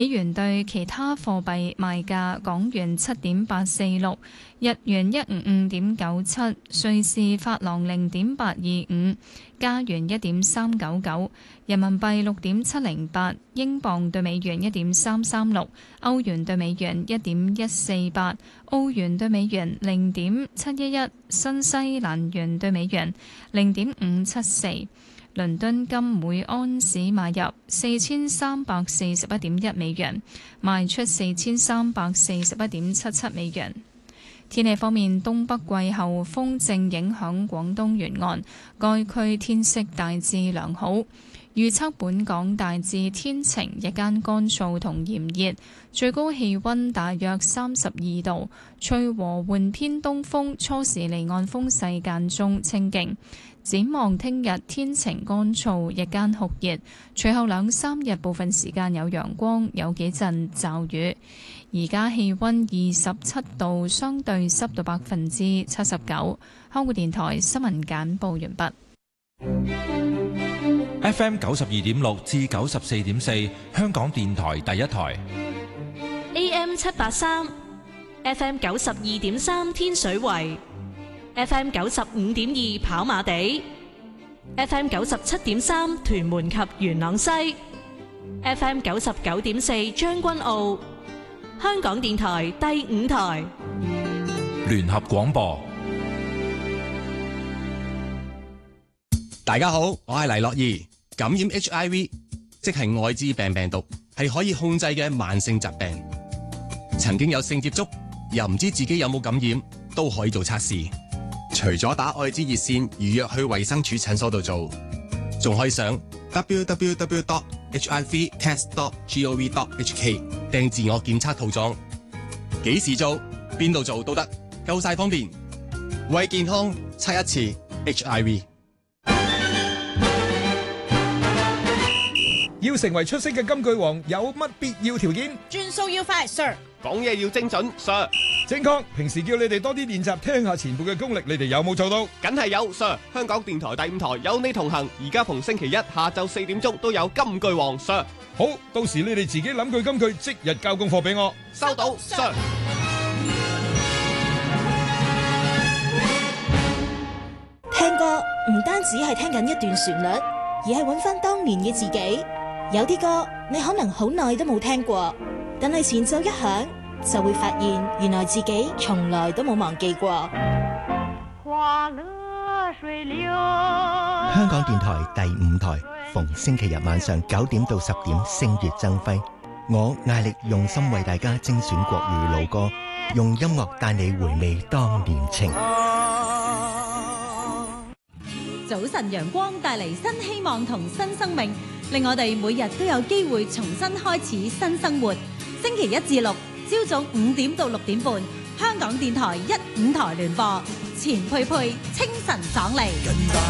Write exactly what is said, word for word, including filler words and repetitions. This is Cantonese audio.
美元對其他貨幣賣價：港元七點八四六，日元一五五點九七，瑞士法郎零點八二五，加元一點三九九，人民幣六點七零八，英鎊對美元一點三三六，歐元對美元一點一四八，澳元對美元零點七一一，新西蘭元對美元零點五七四。倫敦金每安士買入四千三百四十一點一美元，賣出四千三百四十一點七七美元。天氣方面，東北季候風正影響廣東沿岸，該區天色大致良好。預測本港大致天晴，日間乾燥同炎熱，最高氣溫大約三十二度，吹和緩偏東風，初時離岸風勢間中清勁。展望聽日天晴乾燥，日間酷熱，隨後兩三日部分時間有陽光，有幾陣驟雨。而家氣溫二十七度，相對濕度百分之七十九。香港電台新聞簡報完畢。 F M 九十二點六至九十四點四，香港電台第一台。 A M 七八三，F M 九十二點三天水圍，F M 九十五點二跑馬地，F M 九十七點三屯門及元朗西，F M 九十九點四將軍澳。香港電台第五台聯合廣播。 大家好，我係黎樂怡。感染 H I V 即係愛滋病病毒，係可以控制嘅慢性疾病。曾經有性接觸又唔知自己有冇感染，都可以做測試。除咗打愛滋熱線預約去衛生署診所度做，仲可以上 w w w dot h i v test dot gov dot h k 訂自我檢測套裝。幾時做邊度做都得，夠晒方便。為健康測一次 H I V。 要成為出色嘅金句王，有乜必要條件？ 轉數要快 ，Sir。 講嘢要精準 ，Sir。 正確。平時叫你哋多啲練習，聽下前輩嘅功力，你哋有冇做到？ 梗係有 ，Sir。香港電台第五台有你同行，而家逢星期一下晝四點鐘都有金句王 ，Sir。 好，到時你哋自己諗句金句，即日交功課俾我。 收到 ，Sir。 聽歌唔單止係聽緊一段旋律，而係揾翻當年嘅自己。有啲歌你可能好耐都冇聽過，但係前奏一響就會發現原來自己從來都冇忘記過。 花樂水流。 香港電台第五台，逢星期日晚上九點到十點，星月爭輝。我艾力用心為大家精選國語老歌，用音樂帶你回味當年情。 早晨陽光帶嚟新希望同新生命，令我哋每日都有機會重新開始新生活。星期一至六朝早五點到六點半，香港電台一五台聯播，錢佩佩清晨爽利。